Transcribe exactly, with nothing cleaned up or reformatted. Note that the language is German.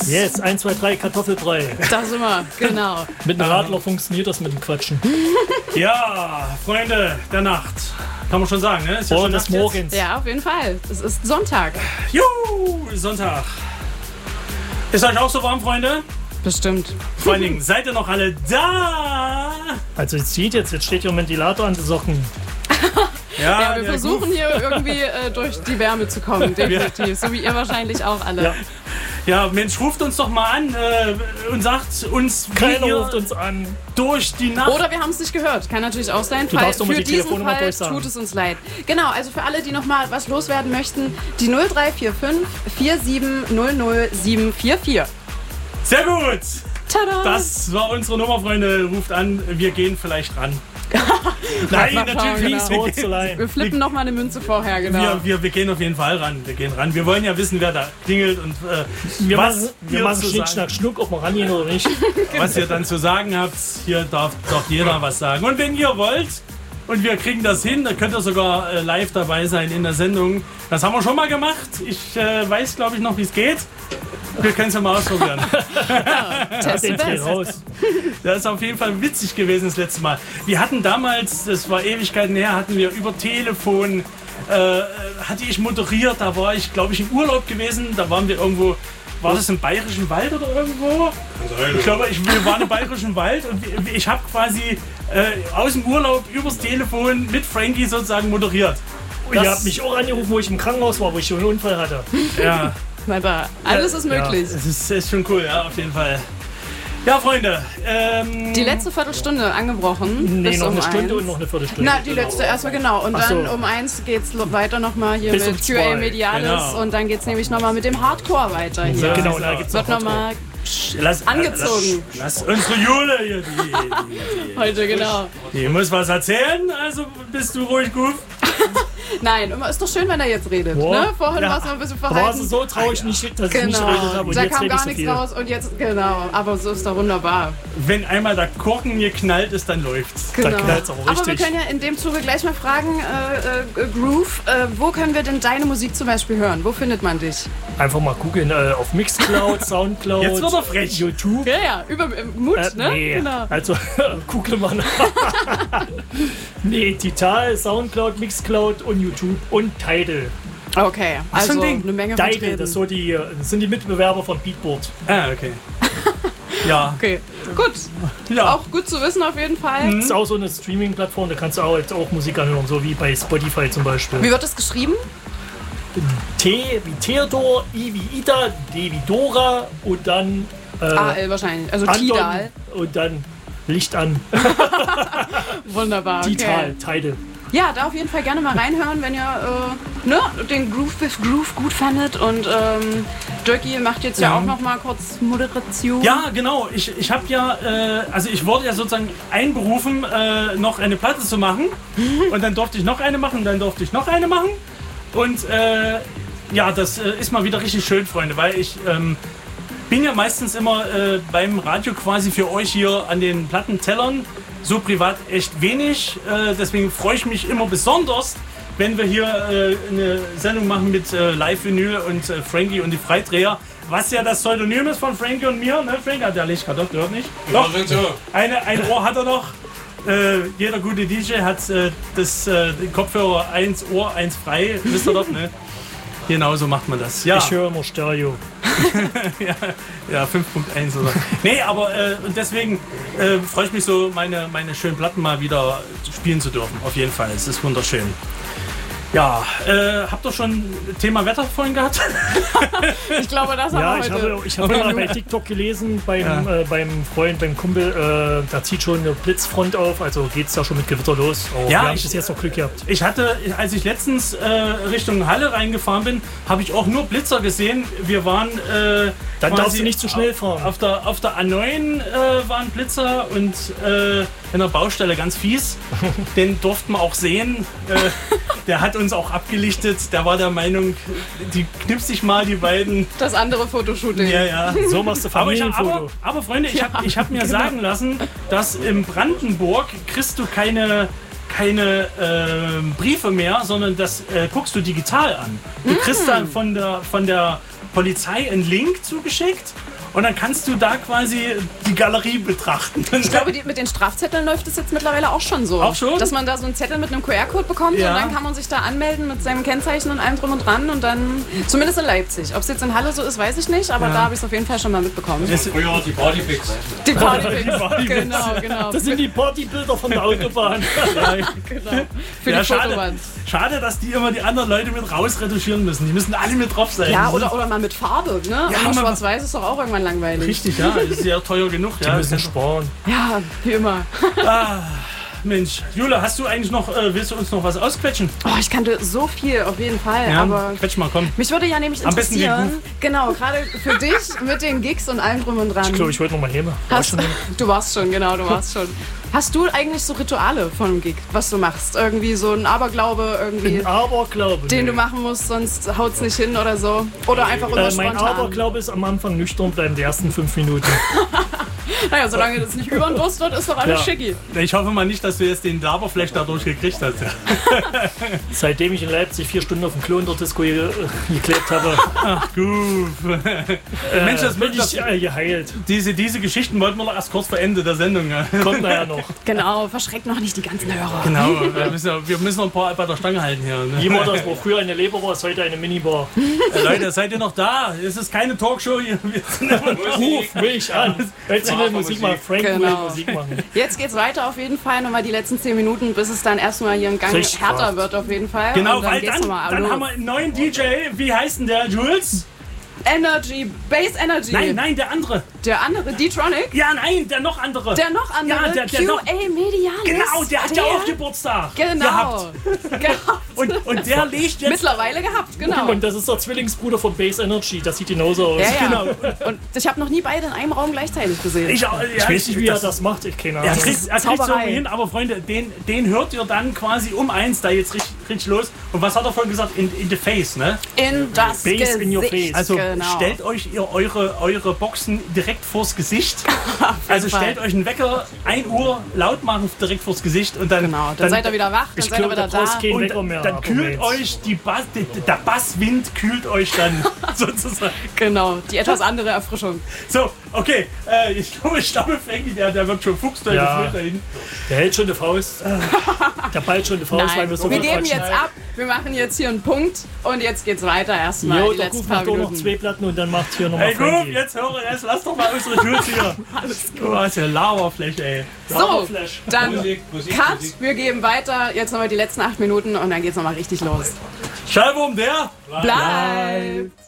Yes, eins, zwei, drei, Kartoffelbrei. Da sind wir, genau. Mit einem Radler funktioniert das mit dem Quatschen. Ja, Freunde der Nacht. Kann man schon sagen, ne? Ist ja Oder schon des Nacht Morgens. jetzt. Ja, auf jeden Fall. Es ist Sonntag. Juhu, Sonntag. Ist euch auch so warm, Freunde? Bestimmt. Vor allen Dingen, seid ihr noch alle da? Also es sieht jetzt, jetzt steht hier ein Ventilator an den Socken. Ja, wir der versuchen Goof. hier irgendwie äh, durch die Wärme zu kommen, definitiv. So wie ihr wahrscheinlich auch alle. Ja. Ja, Mensch, ruft uns doch mal an äh, und sagt uns, wie Keiner ihr ruft uns an. durch die Nacht... Oder wir haben es nicht gehört. Kann natürlich auch sein. Du Fall, darfst doch mal für die diesen Telefonnummer Fall durchsagen. tut es uns leid. Genau, also für alle, die noch mal was loswerden möchten, die null drei vier fünf vier sieben null null sieben vier vier. Sehr gut! Tada! Das war unsere Nummer, Freunde. Ruft an, wir gehen vielleicht ran. Nein, Mal schauen, natürlich genau. nicht. So zu leihen. Wir flippen noch mal eine Münze vorher, genau. Wir, wir, wir gehen auf jeden Fall ran. Wir gehen ran. Wir wollen ja wissen, wer da klingelt und äh, Wir was, machen, wir ihr machen zu Schnick, sagen, Schnack, Schnuck, ob wir rangehen oder nicht. was ihr dann zu sagen habt. Hier darf doch jeder was sagen. Und wenn ihr wollt und wir kriegen das hin, dann könnt ihr sogar äh, live dabei sein in der Sendung. Das haben wir schon mal gemacht. Ich äh, weiß, glaube ich, noch, wie es geht. Wir können es ja mal ausprobieren. Test Den Dreh best. raus. Das ist auf jeden Fall witzig gewesen das letzte Mal. Wir hatten damals, das war Ewigkeiten her, hatten wir über Telefon, äh, hatte ich moderiert, da war ich, glaube ich, im Urlaub gewesen, da waren wir irgendwo, war das im Bayerischen Wald oder irgendwo? Ich glaube, ich, wir waren im Bayerischen Wald und ich habe quasi äh, aus dem Urlaub übers Telefon mit Frankie sozusagen moderiert. Und ihr habt mich auch angerufen, wo ich im Krankenhaus war, wo ich schon einen Unfall hatte. Ja, Aber alles ist möglich. das ist, das ist schon cool, ja, auf jeden Fall. Ja, Freunde. Ähm, Die letzte Viertelstunde angebrochen. Nee, bis noch um eine Stunde eins. und noch eine Viertelstunde. Na, die letzte erstmal genau. Und Ach so. dann um eins geht's lo- weiter nochmal hier Bis mit um Q A zwei. Medialis. Genau. Und dann geht's nämlich nochmal mit dem Hardcore weiter hier. Genau, da gibt's Wird noch nochmal lass, angezogen. Lass, lass unsere Jule hier, die, die, heute, genau. die muss was erzählen, also bist du ruhig gut. Nein, immer ist doch schön, wenn er jetzt redet. Boah. Ne? Vorhin Ja. war es noch ein bisschen Da war verhalten. es so traurig, nicht, dass ich nicht Genau, geredet habe. Und da jetzt kam rede ich gar so nichts viel. raus und jetzt, genau, aber so ist doch wunderbar. Wenn einmal der Korken mir knallt ist, dann läuft's. Genau. Da knallt's aber aber wir richtig. können ja in dem Zuge gleich mal fragen, äh, äh, Groove, äh, wo können wir denn deine Musik zum Beispiel hören? Wo findet man dich? Einfach mal googeln äh, auf Mixcloud, Soundcloud, Jetzt wird er frech. YouTube. Ja, ja, über äh, Mut, Äh, ne? nee, Genau. also google mal nach. Nee, Tital, Soundcloud, Mixcloud und YouTube und Tidal. Okay, Was für ein also Ding? eine Menge Tidal, vertreten. das, so die, das sind die Mitbewerber von Beatboard. Ah, okay. Ja. Okay, gut. Ja. Auch gut zu wissen auf jeden Fall. Das ist auch so eine Streaming-Plattform, da kannst du auch, jetzt auch Musik anhören, so wie bei Spotify zum Beispiel. Wie wird das geschrieben? T wie Theodor, I wie Ida, D wie Dora und dann äh, A L wahrscheinlich, also Anton Tidal. und dann Licht an. Wunderbar, Tital, okay. Tidal. Ja, da auf jeden Fall gerne mal reinhören, wenn ihr äh, ne, den Groove with Groove gut fandet. Und ähm, Dirkie macht jetzt ja, Ja. auch noch mal kurz Moderation. Ja, genau. Ich, ich habe ja, äh, also ich wurde ja sozusagen einberufen, äh, noch eine Platte zu machen. Und dann durfte ich noch eine machen, dann durfte ich noch eine machen. Und äh, ja, das äh, ist mal wieder richtig schön, Freunde, weil ich ähm, bin ja meistens immer äh, beim Radio quasi für euch hier an den Plattentellern. So privat echt wenig. Äh, deswegen freue ich mich immer besonders, wenn wir hier äh, eine Sendung machen mit äh, Live-Vinyl und äh, Frankie und die Freidreher. Was ja das Pseudonym ist von Frankie und mir. Ne? Frankie hat ja Licht gehabt, hört nicht. Doch, eine, ein Ohr hat er noch. Äh, jeder gute D J hat äh, das äh, den Kopfhörer eins Ohr, eins frei. Wisst ihr doch, ne? Genau so macht man das. Ja. Ich höre immer Stereo. ja, ja, fünf Punkt eins oder. Nee, aber äh, und deswegen äh, freue ich mich so, meine, meine schönen Platten mal wieder spielen zu dürfen. Auf jeden Fall. Es ist wunderschön. Ja, äh, habt ihr schon Thema Wetter vorhin gehabt? Ich glaube, das haben Ja, wir ich heute. habe, ich habe mal bei TikTok gelesen, beim, Ja. äh, beim Freund, beim Kumpel, äh, da zieht schon eine Blitzfront auf, also geht es da schon mit Gewitter los. Oh, Ja, wir haben ich- bis jetzt noch Glück gehabt. Ich hatte, als ich letztens äh, Richtung Halle reingefahren bin, habe ich auch nur Blitzer gesehen. Wir waren äh, Dann quasi darfst du nicht zu schnell fahren. Auf der, auf der A neun äh, waren Blitzer und äh, in der Baustelle ganz fies. Den durften wir auch sehen. Äh, der hat uns auch abgelichtet. Der war der Meinung, die knipst sich mal, die beiden. Das andere Fotoshooting. Ja, ja. So machst du Aber, ich, Familienfoto. aber, aber Freunde, ich habe ich hab mir sagen lassen, dass in Brandenburg kriegst du keine, keine äh, Briefe mehr, sondern das äh, guckst du digital an. Du kriegst dann von der, von der Polizei einen Link zugeschickt und dann kannst du da quasi die Galerie betrachten. Ich glaube, die, mit den Strafzetteln läuft es jetzt mittlerweile auch schon so. Auch schon? Dass man da so einen Zettel mit einem Q R-Code bekommt Ja. und dann kann man sich da anmelden mit seinem Kennzeichen und allem drum und dran und dann, zumindest in Leipzig. Ob es jetzt in Halle so ist, weiß ich nicht, aber Ja. da habe ich es auf jeden Fall schon mal mitbekommen. Es- Früher die Partyfix. Die Party, Die Party- genau, genau. Das sind die Partybilder von der Autobahn. genau. Für Ja, die schade. Fotowand. Schade, dass die immer die anderen Leute mit rausretuschieren müssen. Die müssen alle mit drauf sein. Ja, Das oder, ist- oder mal mit Farbe, ne? Ja, Aber mal- schwarz-weiß ist doch auch irgendwann langweilig. Richtig, ja. Das ist ja teuer genug. Die Ja. müssen sparen. Ja, wie immer. Mensch, Jule, hast du eigentlich noch, äh, willst du uns noch was ausquetschen? Oh, ich kannte so viel auf jeden Fall, Ja, aber quetsch mal, komm. mich würde ja nämlich Am besten die interessieren, genau, gerade für dich mit den Gigs und allem drum und dran. Ich glaube, ich wollte noch mal heben. War Hast, schon du warst schon, genau, du warst schon. Hast du eigentlich so Rituale von einem Gig, was du machst? Irgendwie so ein Aberglaube, irgendwie, ein Aberglaube. den nee. du machen musst, sonst haut's nicht hin oder so? Oder einfach immer Äh, mein spontan? Aberglaube ist am Anfang nüchtern bleiben, die ersten fünf Minuten. Naja, solange das nicht über den Durst wird, ist doch alles Ja. schicki. Ich hoffe mal nicht, dass du jetzt den Laberflash dadurch gekriegt hast. Seitdem ich in Leipzig vier Stunden auf dem Klo in der Disco ge geklebt habe, Ach gut. äh, Mensch, das bin wird das, ich äh, geheilt. diese, diese Geschichten wollten wir noch erst kurz vor Ende der Sendung. Ja. Kommt nachher noch. Genau, verschreckt noch nicht die ganzen Hörer. Genau, wir müssen, ja- wir müssen noch ein paar bei der Stange halten hier. Ne? Jemand, das war früher eine Leberbar, ist heute eine Minibar. Äh, Leute, seid ihr noch da? Es ist keine Talkshow hier. Wir sind immer Ruf mich an. Willst du denn Musik mal? Frank will Genau. Musik machen. Jetzt geht's weiter auf jeden Fall, nochmal die letzten zehn Minuten, bis es dann erstmal hier im Gang Richtig härter krass. wird auf jeden Fall. Genau, Und dann weil geht's dann, nochmal dann los. haben wir einen neuen D J. Wie heißt denn der, Jules? Energy, Bass Energy. Nein, nein, der andere. Der andere, D-Tronic. Ja, nein, der noch andere. Der noch andere, Ja, der- der Q noch- A Medialis. Genau, der hat ja auch Geburtstag Genau. gehabt. Gehabt. Und, und der legt jetzt... Mittlerweile gehabt, genau. Und das ist der Zwillingsbruder von Bass Energy. Das sieht genauso aus. ja, ja. Genau. Und ich habe noch nie beide in einem Raum gleichzeitig gesehen. Ich, auch- ja, Ich weiß nicht, wie er das- das macht. Ich keine Er Ahnung. kriegt er kriegt's Zauberei. irgendwie hin, aber Freunde, den, den hört ihr dann quasi um eins da jetzt richtig, richtig los. Und was hat er vorhin gesagt? In, in the face, ne? in das Bass in Gesicht. your face. Also genau. stellt euch ihr eure, eure Boxen direkt vors Gesicht. Also Fall. stellt euch einen Wecker, ein Uhr laut machen direkt vors Gesicht und dann, Genau, dann, seid ihr wieder wach, dann Ich seid ihr glaube, wieder da brauchst da. kein und Wecker mehr. dann ab kühlt Moment. euch die Bass, die, der Basswind kühlt euch dann sozusagen. Genau, die etwas andere Erfrischung. So, okay, äh, ich glaube, ich glaube, Frankie, der, der wird schon fuchsteufel Ja. da hinten. Der hält schon eine Faust. Der ballt schon eine Faust, weil Nein, wir so wir viel geben quatschen. jetzt ab, wir machen jetzt hier einen Punkt und jetzt geht's weiter erstmal Jo, die der letzten Ruf paar macht auch noch Minuten. zwei Platten und dann macht hier nochmal Ey, Guf, Frankie. jetzt höre, jetzt lass doch mal unsere Jules hier. Alles gut. Du hast ja Laberfläche, ey. So, Laberflash. dann Musik, Musik, Cut, Musik. wir geben weiter, jetzt nochmal die letzten acht Minuten und dann geht's nochmal richtig los. Schallwurm, der Bleib!